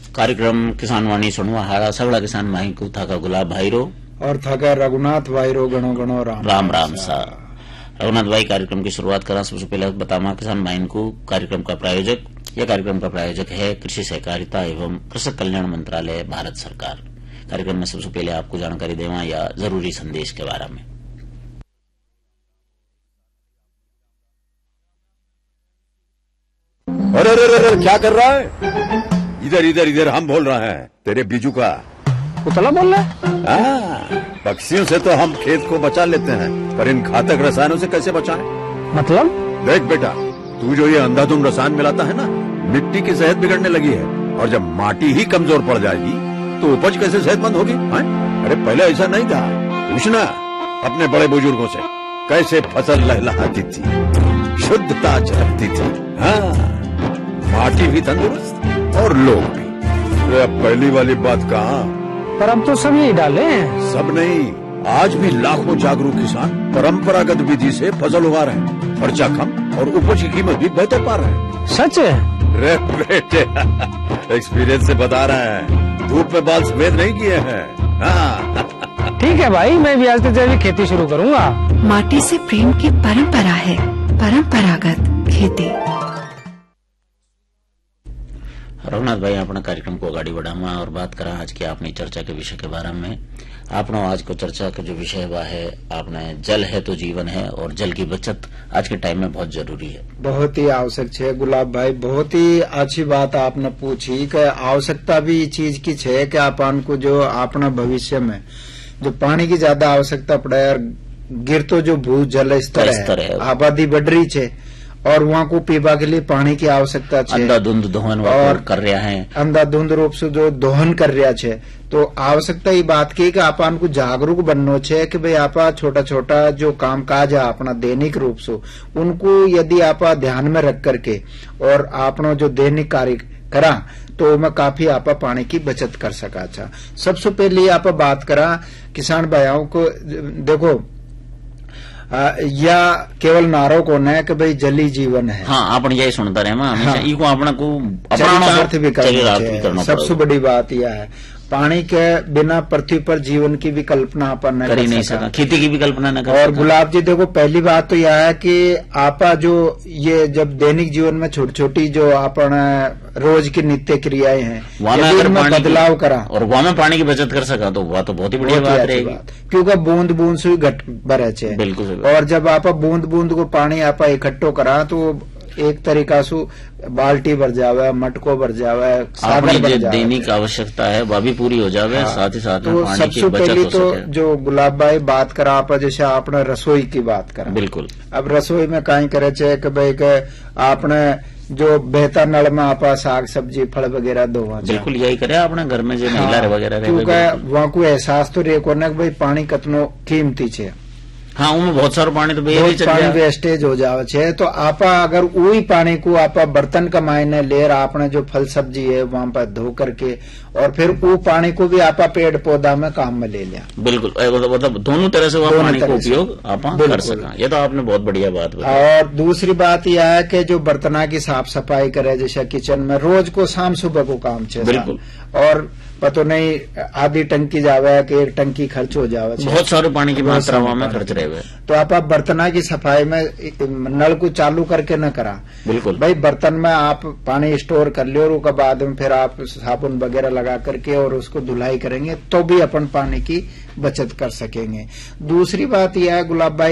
कार्यक्रम किसान वाणी सुनवा हारा सगड़ा किसान भाई को था का गुलाब भाई रो और था का रघुनाथ भाई रो गणो गणो राम राम सा। रघुनाथ भाई कार्यक्रम की शुरुआत करा। सबसे पहले बतामा किसान भाई को कार्यक्रम का प्रायोजक है कृषि सहकारिता एवं कृषक कल्याण मंत्रालय भारत सरकार। कार्यक्रम में सबसे पहले आपको जानकारी देवा या जरूरी संदेश के बारे में। अरे अरे अरे क्या कर रहा है? इधर इधर इधर हम बोल रहे हैं तेरे बीजू का। उतला बोल रहा है? पक्षियों से तो हम खेत को बचा लेते हैं, पर इन घातक रसायनों से कैसे बचाएं? मतलब? देख बेटा, तू जो ये अंधाधुंध रसायन मिलाता है ना, मिट्टी की सेहत बिगड़ने लगी है। और जब माटी ही कमजोर पड़ जाएगी तो उपज कैसे सेहतमंद होगी? अरे पहले ऐसा नहीं था। पूछना अपने बड़े बुजुर्गों से, कैसे फसल लहलहाती थी, शुद्धता झलकती थी। हाँ, माटी भी तंदुरुस्त और लोग भी। अब पहली वाली बात कहाँ? पर हम तो सब यही डाले हैं। सब नहीं, आज भी लाखों जागरूक किसान परंपरागत विधि से फसल उगा रहे हैं। खर्चा कम और उपज की कीमत भी बेहतर पा रहे हैं। सच है? रे बेटे, एक्सपीरियंस से बता रहे हैं, धूप में बाल सफेद नहीं किए हैं। हाँ। ठीक है भाई, मैं भी आज से जैविक खेती शुरू करूंगा। माटी से प्रेम की परंपरा है परंपरागत खेती। रघुनाथ भाई अपना कार्यक्रम को आगे बढ़ावा और बात करा आज की आपने चर्चा के विषय के बारे में। आपने आज को चर्चा का जो विषय हुआ है आपने जल है तो जीवन है और जल की बचत आज के टाइम में बहुत जरूरी है, बहुत ही आवश्यक है। गुलाब भाई बहुत ही अच्छी बात आपने पूछी कि आवश्यकता भी चीज की है कि अपन को जो अपना भविष्य में जो पानी की ज्यादा आवश्यकता पड़े और गिर तो जो भू जल स्तर है, आबादी बढ़ रही है और वहाँ को पीवा के लिए पानी की आवश्यकता है। अंधाधुंध दोहन और कर रहा है, अंधाधुंध रूप से जो दोहन कर रहा है, तो आवश्यकता ये बात की कि आपन को जागरूक बनना है कि भाई आप छोटा छोटा जो काम काज है अपना दैनिक रूप से उनको यदि आप ध्यान में रख करके और अपना जो दैनिक कार्य करा तो मैं काफी आप पानी की बचत कर सका। अच्छा, सबसे पहले आप बात करा किसान भाइयों को, देखो या केवल नारो को न कि भाई जल ही जीवन है। हाँ, अपन यही सुनता रहे हमेशा। हाँ, इको अपना को चरितार्थ भी करना। सबसे बड़ी बात यह है पानी के बिना पृथ्वी पर जीवन की भी कल्पना अपन न कर नहीं सका, खेती की भी कल्पना न कर। और गुलाब जी देखो, पहली बात तो यह है कि आपा जो ये जब दैनिक जीवन में छोटी छोटी जो अपन रोज की नित्य क्रियाएं हैं वहाँ बदलाव करा और वहाँ में पानी की बचत कर सका तो वह तो बहुत ही बढ़िया बात रहेगी, क्योंकि बूंद बूंद से घट भरे है। बिल्कुल। और जब आप बूंद बूंद को पानी आप इकट्ठो करा तो एक तरीका से बाल्टी भर जावे, मटको भर जावे, सागर भर जावे, दैनिक आवश्यकता है वह भी पूरी हो जावे। हाँ, साथ ही साथ तो पानी की बचत पहले हो तो सके। जो गुलाब भाई बात करा आप जैसे आपने रसोई की बात करा। बिल्कुल। अब रसोई में कहीं करे चे कि भाई के आपने जो बेहतर नल में आप साग सब्जी फल वगैरह दो, बिल्कुल यही करे अपने घर में जो महिला वगैरह, क्योंकि वहाँ को एहसास तो रेको न भाई पानी कतनो कीमती है। हाँ, उनमें बहुत सारा पानी तो पानी वेस्टेज हो जावे छे, तो आपा अगर वही पानी को आपा बर्तन का मायने ले आपने जो फल सब्जी है वहाँ पर धो करके और फिर वो पानी को भी आपा पेड़ पौधा में काम में ले लिया। बिल्कुल, मतलब दोनों तरह से वह पानी का उपयोग आप कर सका। ये तो आपने बहुत बढ़िया बात बताई। और दूसरी बात यह है कि जो बर्तना की साफ सफाई करे जैसे किचन में रोज को शाम सुबह को काम छे। बिल्कुल। और पता नहीं आधी टंकी जावे कि एक टंकी खर्च हो जावे, बहुत सारे पानी की मात्रा में खर्च रहे हुए, तो आप बर्तना की सफाई में नल को चालू करके न करा। बिल्कुल भाई, बर्तन में आप पानी स्टोर कर लियो और उसके बाद में फिर आप साबुन वगैरह लगा करके और उसको धुलाई करेंगे तो भी अपन पानी की बचत कर सकेंगे। दूसरी बात यह है गुलाब भाई